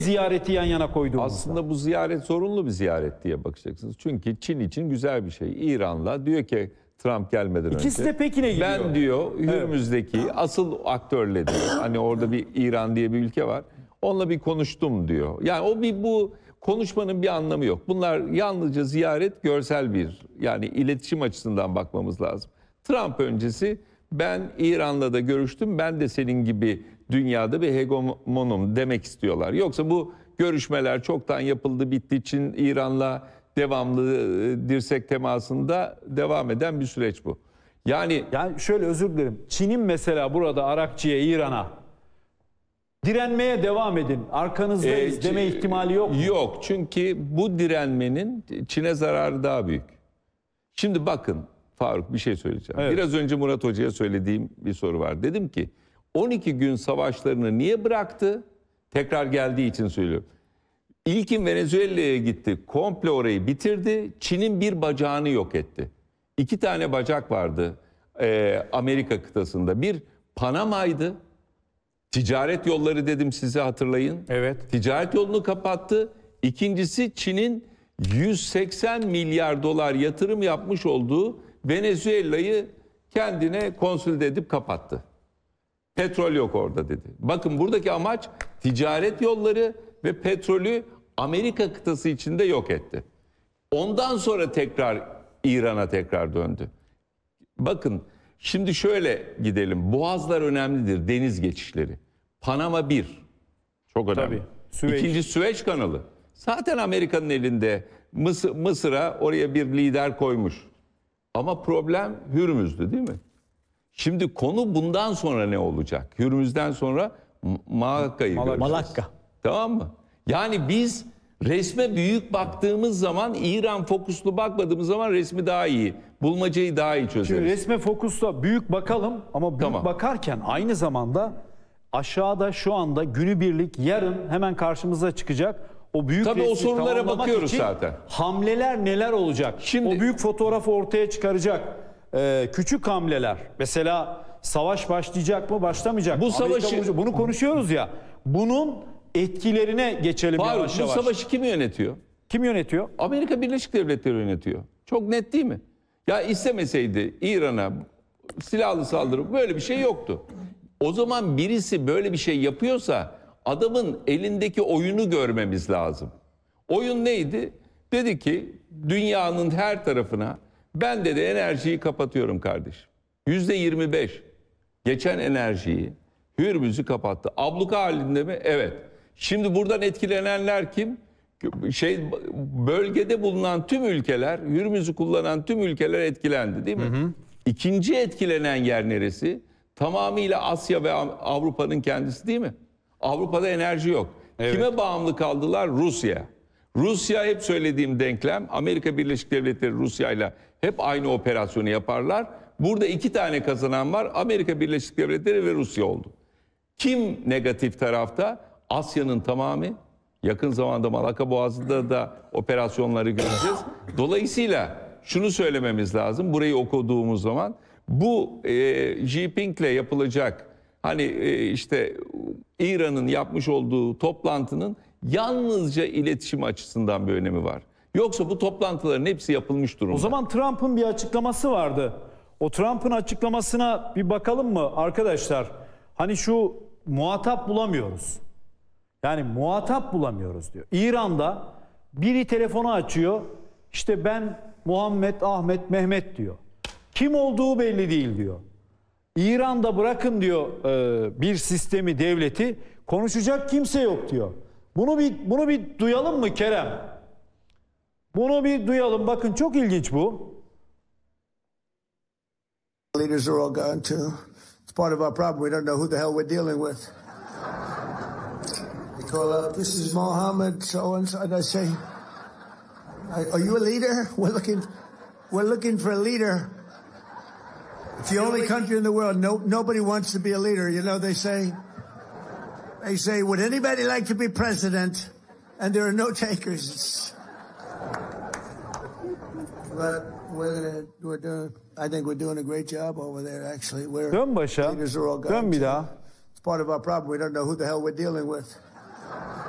ziyareti yan yana koyduğumuzda. Aslında bu ziyaret zorunlu bir ziyaret diye bakacaksınız. Çünkü Çin için güzel bir şey. İran'la diyor ki Trump gelmeden İkisi önce. de Pekin'e gidiyor. Ben diyor Hürmüz'deki asıl aktörle diyor. Hani orada bir İran diye bir ülke var. Onunla bir konuştum diyor. Yani bu konuşmanın bir anlamı yok. Bunlar yalnızca ziyaret, görsel bir, yani iletişim açısından bakmamız lazım. Trump öncesi ben İran'la da görüştüm. Ben de senin gibi dünyada bir hegemonum demek istiyorlar. Yoksa bu görüşmeler çoktan yapıldı, bitti. Çin İran'la devamlı dirsek temasında devam eden bir süreç bu. Yani şöyle, özür dilerim. Çin'in mesela burada Arakçı'ya, İran'a direnmeye devam edin, arkanızdayız deme ihtimali yok mu? Yok, çünkü bu direnmenin Çin'e zararı daha büyük. Şimdi bakın Faruk, bir şey söyleyeceğim. Evet. Biraz önce Murat Hoca'ya söylediğim bir soru var. Dedim ki 12 gün savaşlarını niye bıraktı? Tekrar geldiği için söylüyorum. İlkin Venezuela'ya gitti. Komple orayı bitirdi. Çin'in bir bacağını yok etti. 2 tane bacak vardı Amerika kıtasında. Bir Panama'ydı. Ticaret yolları dedim size, hatırlayın. Evet. Ticaret yolunu kapattı. İkincisi Çin'in 180 milyar dolar yatırım yapmış olduğu Venezuela'yı kendine konsolide edip kapattı. Petrol yok orada dedi. Bakın buradaki amaç ticaret yolları ve petrolü Amerika kıtası içinde yok etti. Ondan sonra tekrar İran'a tekrar döndü. Bakın şimdi şöyle gidelim. Boğazlar önemlidir, deniz geçişleri. Panama 1. Çok önemli. Tabii. Süveyş. İkinci Süveyş kanalı. Zaten Amerika'nın elinde. Mısır'a oraya bir lider koymuş. Ama problem Hürmüz'dü, değil mi? Şimdi konu bundan sonra ne olacak? Hürmüz'den sonra Malakka'yı göreceğiz. Malakka. Tamam mı? Yani biz resme büyük baktığımız zaman, İran fokuslu bakmadığımız zaman resmi daha iyi, bulmacayı daha iyi çözeriz. Şimdi resme fokusla büyük bakalım ama büyük bakarken aynı zamanda aşağıda şu anda günübirlik, yarın hemen karşımıza çıkacak o büyük Tabii o resmi sorulara tamamlamak bakıyoruz için zaten. hamleler neler olacak? Şimdi, o büyük fotoğrafı ortaya çıkaracak küçük hamleler. Mesela savaş başlayacak mı, başlamayacak mı? Bunu konuşuyoruz ya. Bunun etkilerine geçelim yavaş yavaş. Bu savaşı kim yönetiyor? Kim yönetiyor? Amerika Birleşik Devletleri yönetiyor. Çok net değil mi? Ya istemeseydi İran'a silahlı saldırı, böyle bir şey yoktu. O zaman birisi böyle bir şey yapıyorsa adamın elindeki oyunu görmemiz lazım. Oyun neydi? Dedi ki dünyanın her tarafına ben de enerjiyi kapatıyorum kardeşim. %25 geçen enerjiyi, Hürmüz'ü kapattı. Abluka halinde mi? Evet. Şimdi buradan etkilenenler kim? Bölgede bulunan tüm ülkeler, Hürmüz'ü kullanan tüm ülkeler etkilendi, değil mi? Hı hı. İkinci etkilenen yer neresi? Tamamıyla Asya ve Avrupa'nın kendisi, değil mi? Avrupa'da enerji yok. Evet. Kime bağımlı kaldılar? Rusya. Rusya, hep söylediğim denklem, Amerika Birleşik Devletleri Rusya'yla hep aynı operasyonu yaparlar. Burada 2 tane kazanan var. Amerika Birleşik Devletleri ve Rusya oldu. Kim negatif tarafta? Asya'nın tamamı. Yakın zamanda Malakka Boğazı'nda da operasyonları göreceğiz. Dolayısıyla şunu söylememiz lazım. Burayı okuduğumuz zaman bu Jinping'le yapılacak, hani işte İran'ın yapmış olduğu toplantının yalnızca iletişim açısından bir önemi var. Yoksa bu toplantıların hepsi yapılmış durumda. O zaman Trump'ın bir açıklaması vardı. O Trump'ın açıklamasına bir bakalım mı arkadaşlar? Hani şu muhatap bulamıyoruz. Yani muhatap bulamıyoruz diyor. İran'da biri telefonu açıyor. İşte ben Muhammed, Ahmet, Mehmet diyor. Kim olduğu belli değil diyor. İran'da bırakın diyor bir sistemi, devleti, konuşacak kimse yok diyor. Bunu bir duyalım mı Kerem? Bunu bir duyalım. Bakın çok ilginç bu. Leaders are all gone too. It's part of our problem. We don't know who the hell we're dealing with. They call up, this is Mohammed, so and so, and I say, are you a leader? We're looking for a leader. It's the only country in the world. Nobody wants to be a leader. You know, they say, would anybody like to be president? And there are no takers. But I think we're doing a great job over there, actually. Dön başa, dön bir daha. It's part of our problem. We don't know who the hell we're dealing with.